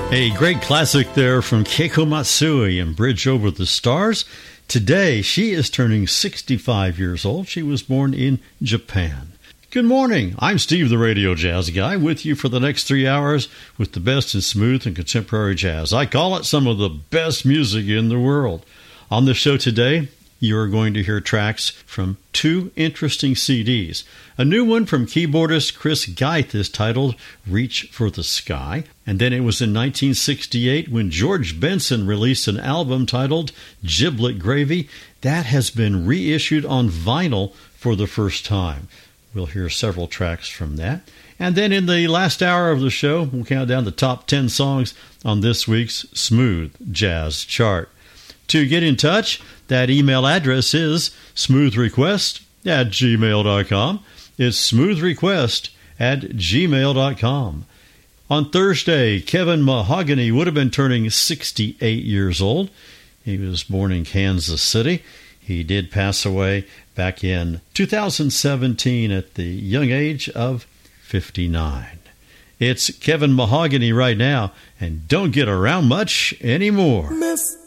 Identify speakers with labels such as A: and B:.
A: A great classic there from Keiko Matsui and Bridge Over the Stars. Today, she is turning 65 years old. She was born in Japan. Good morning. I'm Steve, the Radio Jazz Guy, with you for the next 3 hours with the best in smooth and contemporary jazz. I call it some of the best music in the world. On the show today, you are going to hear tracks from two interesting CDs. A new one from keyboardist Chris Geith is titled Reach for the Sky. And then it was in 1968 when George Benson released an album titled Giblet Gravy. That has been reissued on vinyl for the first time. We'll hear several tracks from that. And then in the last hour of the show, we'll count down the top 10 songs on this week's Smooth Jazz Chart. To get in touch, that email address is smoothrequest@gmail.com. It's smoothrequest@gmail.com. On Thursday, Kevin Mahogany would have been turning 68 years old. He was born in Kansas City. He did pass away back in 2017 at the young age of 59. It's Kevin Mahogany right now, and don't get around much anymore.
B: Miss